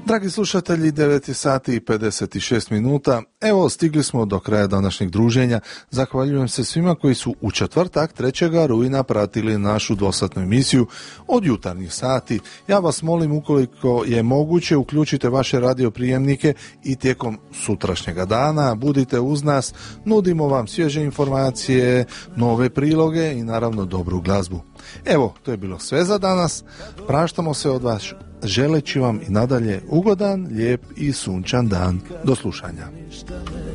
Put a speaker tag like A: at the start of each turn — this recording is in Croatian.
A: Dragi slušatelji, 9 sati i 56 minuta. Evo, stigli smo do kraja današnjeg druženja. Zahvaljujem se svima koji su u četvrtak 3. rujna pratili našu dvosatnu emisiju od jutarnjih sati. Ja vas molim, ukoliko je moguće, uključite vaše radioprijemnike i tijekom sutrašnjega dana. Budite uz nas, nudimo vam svježe informacije, nove priloge i naravno dobru glazbu. Evo, to je bilo sve za danas. Praštamo se od vas, želeći vam i nadalje ugodan, lijep i sunčan dan. Do slušanja.